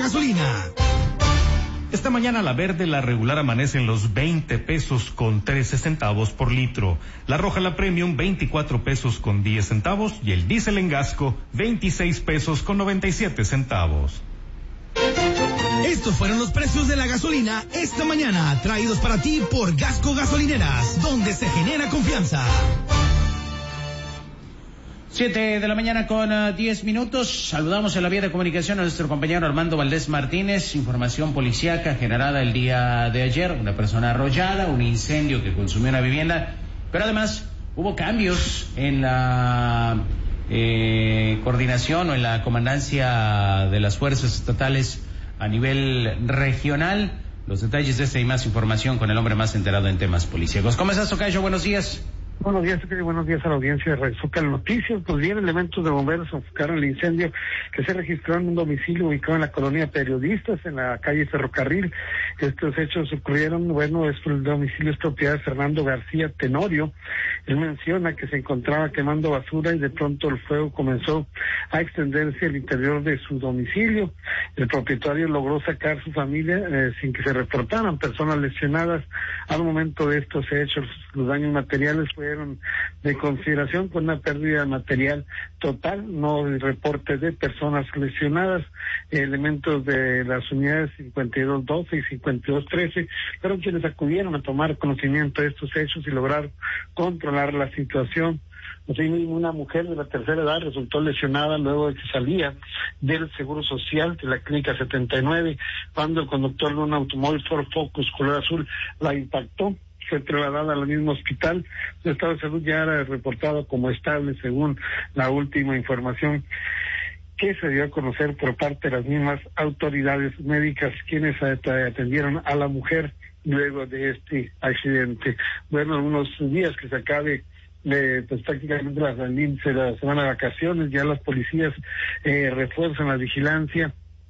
gasolina. Esta mañana la verde, la regular amanece en los 20 pesos con 13 centavos por litro. La roja, la premium, 24 pesos con 10 centavos y el diésel en Gasco, 26 pesos con 97 centavos. Estos fueron los precios de la gasolina esta mañana, traídos para ti por Gasco Gasolineras, donde se genera confianza. 7 de la mañana con 10 minutos. Saludamos en la vía de comunicación a nuestro compañero Armando Valdés Martínez. Información policíaca generada el día de ayer. Una persona arrollada, un incendio que consumió una vivienda. Pero además hubo cambios en la coordinación o en la comandancia de las fuerzas estatales a nivel regional. Los detalles de esta y más información con el hombre más enterado en temas policíacos. ¿Cómo estás, Tocayo? Buenos días. Buenos días, buenos días a la audiencia de Radio Zócalo Noticias. Pues bien, elementos de bomberos enfocaron el incendio que se registró en un domicilio ubicado en la colonia Periodistas, en la calle Ferrocarril. Estos hechos ocurrieron, el domicilio es propiedad de Fernando García Tenorio. Él menciona que se encontraba quemando basura y de pronto el fuego comenzó a extenderse al interior de su domicilio. El propietario logró sacar a su familia sin que se reportaran personas lesionadas. Al momento de estos hechos, los daños materiales fueron de consideración con una pérdida material total, no hay reporte de personas lesionadas. Elementos de las unidades 5212 y 5213 fueron quienes acudieron a tomar conocimiento de estos hechos y lograr controlar la situación. Asimismo, una mujer de la tercera edad resultó lesionada luego de que salía del Seguro Social de la Clínica 79 cuando el conductor de un automóvil Ford Focus color azul la impactó. Fue trasladada al mismo hospital. Su estado de salud ya era reportado como estable según la última información que se dio a conocer por parte de las mismas autoridades médicas, quienes atendieron a la mujer luego de este accidente. Bueno, unos días que se acabe pues prácticamente la semana de vacaciones, ya las policías refuerzan la vigilancia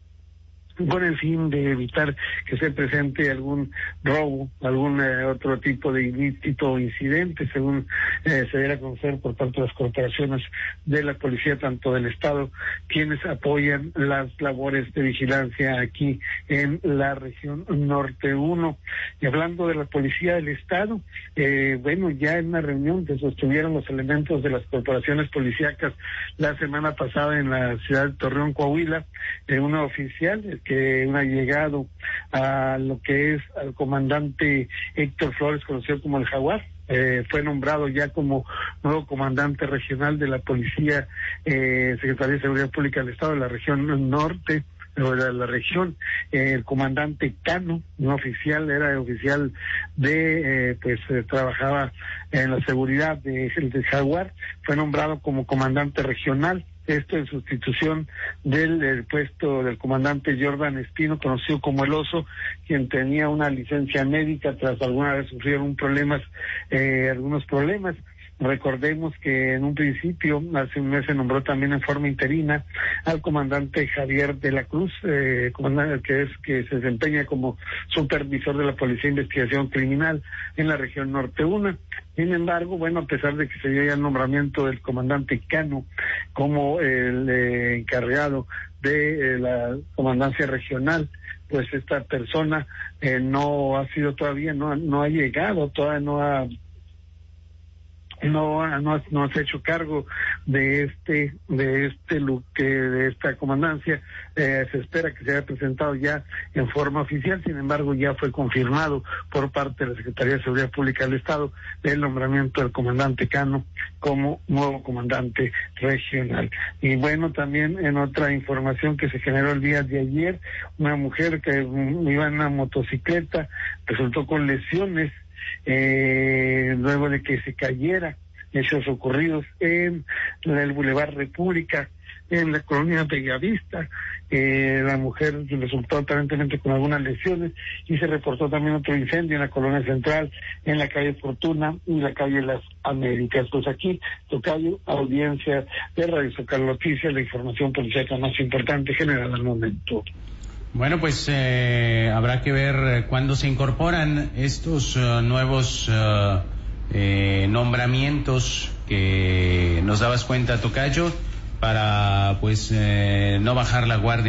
con el fin de evitar que se presente algún robo, algún otro tipo de ilícito o incidente, según se diera a conocer por parte de las corporaciones de la policía, tanto del Estado, quienes apoyan las labores de vigilancia aquí en la región Norte 1. Y hablando de la policía del Estado, ya en una reunión que sostuvieron los elementos de las corporaciones policíacas la semana pasada en la ciudad de Torreón, Coahuila, una oficial que ha llegado a lo que es al comandante Héctor Flores, conocido como el Jaguar. Fue nombrado ya como nuevo comandante regional de la Policía, Secretaría de Seguridad Pública del Estado de la región norte, o de la región. El comandante Cano, un oficial, era oficial de, trabajaba en la seguridad del Jaguar, fue nombrado como comandante regional. Esto en sustitución del puesto del comandante Jordan Espino, conocido como el Oso, quien tenía una licencia médica tras alguna vez sufrir algunos problemas. Recordemos que en un principio, hace un mes, se nombró también en forma interina al comandante Javier de la Cruz, comandante que se desempeña como supervisor de la Policía de Investigación Criminal en la región Norte 1. Sin embargo, a pesar de que se dio ya el nombramiento del comandante Cano como el encargado de la comandancia regional, pues esta persona no ha sido todavía, no ha llegado, todavía no se ha hecho cargo de esta comandancia. Se espera que se haya presentado ya en forma oficial. Sin embargo, ya fue confirmado por parte de la Secretaría de Seguridad Pública del Estado el nombramiento del comandante Cano como nuevo comandante regional. Y también en otra información que se generó el día de ayer, una mujer que iba en una motocicleta resultó con lesiones luego de que se cayera. Hechos ocurridos en el Boulevard República, en la colonia Bellavista. La mujer resultó aparentemente con algunas lesiones y se reportó también otro incendio en la colonia Central, en la calle Fortuna y la calle Las Américas. Pues aquí, Tocayo, audiencia de Radio Zócalo Noticias, la información policial más importante generada al momento. Bueno, pues habrá que ver cuándo se incorporan estos nuevos nombramientos que nos dabas cuenta, Tocayo, para no bajar la guardia